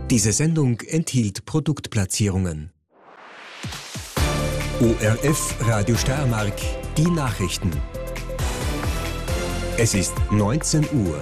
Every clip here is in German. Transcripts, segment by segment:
Diese Sendung enthielt Produktplatzierungen. ORF Radio Steiermark, die Nachrichten. Es ist 19 Uhr.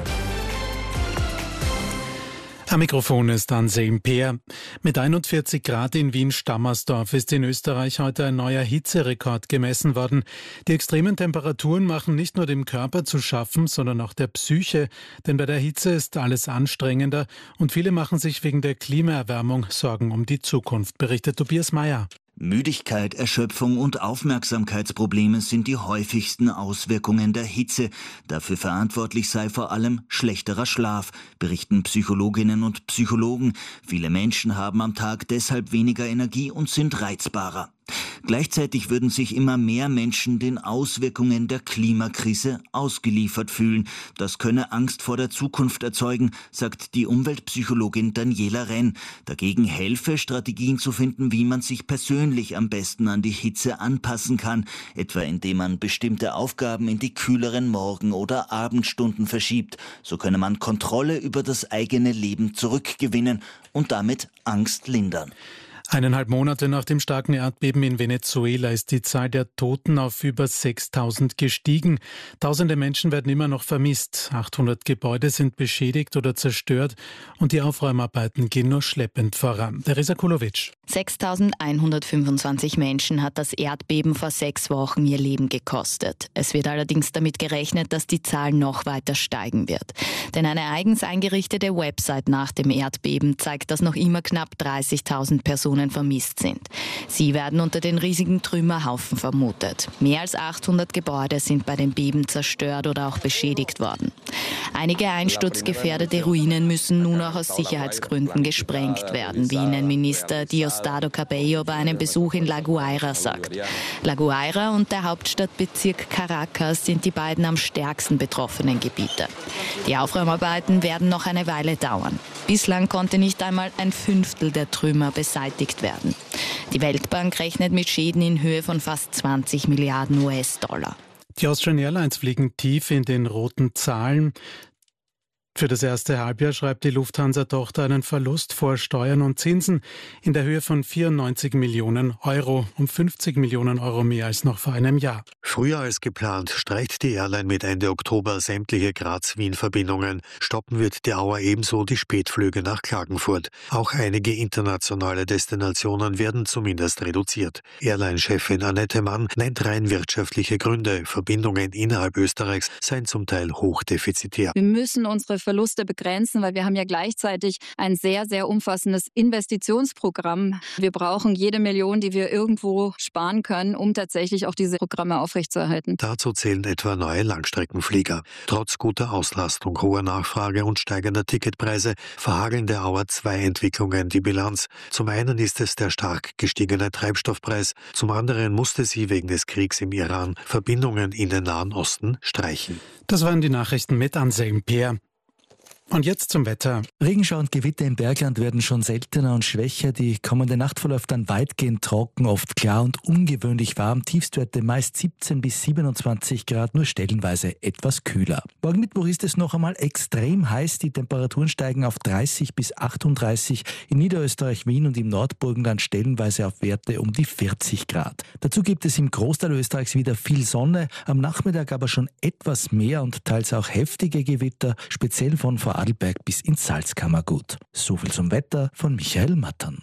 Am Mikrofon ist Anselm Peer. Mit 41 Grad in Wien-Stammersdorf ist in Österreich heute ein neuer Hitzerekord gemessen worden. Die extremen Temperaturen machen nicht nur dem Körper zu schaffen, sondern auch der Psyche. Denn bei der Hitze ist alles anstrengender und viele machen sich wegen der Klimaerwärmung Sorgen um die Zukunft, berichtet Tobias Meyer. Müdigkeit, Erschöpfung und Aufmerksamkeitsprobleme sind die häufigsten Auswirkungen der Hitze. Dafür verantwortlich sei vor allem schlechterer Schlaf, berichten Psychologinnen und Psychologen. Viele Menschen haben am Tag deshalb weniger Energie und sind reizbarer. Gleichzeitig würden sich immer mehr Menschen den Auswirkungen der Klimakrise ausgeliefert fühlen. Das könne Angst vor der Zukunft erzeugen, sagt die Umweltpsychologin Daniela Renn. Dagegen helfe, Strategien zu finden, wie man sich persönlich am besten an die Hitze anpassen kann, etwa indem man bestimmte Aufgaben in die kühleren Morgen- oder Abendstunden verschiebt. So könne man Kontrolle über das eigene Leben zurückgewinnen und damit Angst lindern. 1,5 Monate nach dem starken Erdbeben in Venezuela ist die Zahl der Toten auf über 6.000 gestiegen. Tausende Menschen werden immer noch vermisst. 800 Gebäude sind beschädigt oder zerstört und die Aufräumarbeiten gehen nur schleppend voran. Teresa Kulovic. 6.125 Menschen hat das Erdbeben vor 6 Wochen ihr Leben gekostet. Es wird allerdings damit gerechnet, dass die Zahl noch weiter steigen wird. Denn eine eigens eingerichtete Website nach dem Erdbeben zeigt, dass noch immer knapp 30.000 Personen vermisst sind. Sie werden unter den riesigen Trümmerhaufen vermutet. Mehr als 800 Gebäude sind bei den Beben zerstört oder auch beschädigt worden. Einige einsturzgefährdete Ruinen müssen nun auch aus Sicherheitsgründen gesprengt werden, wie Innenminister Diosdado Cabello bei einem Besuch in La Guaira sagt. La Guaira und der Hauptstadtbezirk Caracas sind die beiden am stärksten betroffenen Gebiete. Die Aufräumarbeiten werden noch eine Weile dauern. Bislang konnte nicht einmal 1/5 der Trümmer beseitigt werden. Die Weltbank rechnet mit Schäden in Höhe von fast 20 Milliarden US-Dollar. Die Austrian Airlines fliegen tief in den roten Zahlen. Für das erste Halbjahr schreibt die Lufthansa-Tochter einen Verlust vor Steuern und Zinsen in der Höhe von 94 Millionen Euro, um 50 Millionen Euro mehr als noch vor einem Jahr. Früher als geplant streicht die Airline mit Ende Oktober sämtliche Graz-Wien-Verbindungen. Stoppen wird die Auer ebenso die Spätflüge nach Klagenfurt. Auch einige internationale Destinationen werden zumindest reduziert. Airline-Chefin Annette Mann nennt rein wirtschaftliche Gründe. Verbindungen innerhalb Österreichs seien zum Teil hochdefizitär. Wir müssen unsere Verluste begrenzen, weil wir haben ja gleichzeitig ein sehr, sehr umfassendes Investitionsprogramm. Wir brauchen jede Million, die wir irgendwo sparen können, um tatsächlich auch diese Programme aufrechtzuerhalten. Dazu zählen etwa neue Langstreckenflieger. Trotz guter Auslastung, hoher Nachfrage und steigender Ticketpreise verhageln der Auer 2 Entwicklungen die Bilanz. Zum einen ist es der stark gestiegene Treibstoffpreis, zum anderen musste sie wegen des Kriegs im Iran Verbindungen in den Nahen Osten streichen. Das waren die Nachrichten mit Anselm Peer. Und jetzt zum Wetter. Regenschauer und Gewitter im Bergland werden schon seltener und schwächer. Die kommende Nacht verläuft dann weitgehend trocken, oft klar und ungewöhnlich warm. Tiefstwerte meist 17 bis 27 Grad, nur stellenweise etwas kühler. Morgen Mittwoch ist es noch einmal extrem heiß. Die Temperaturen steigen auf 30 bis 38. In Niederösterreich, Wien und im Nordburgenland stellenweise auf Werte um die 40 Grad. Dazu gibt es im Großteil Österreichs wieder viel Sonne. Am Nachmittag aber schon etwas mehr und teils auch heftige Gewitter, speziell von Vorarlberg bis ins Salzkammergut. So viel zum Wetter von Michael Mattern.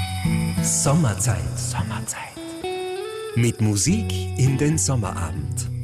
Sommerzeit. Mit Musik in den Sommerabend.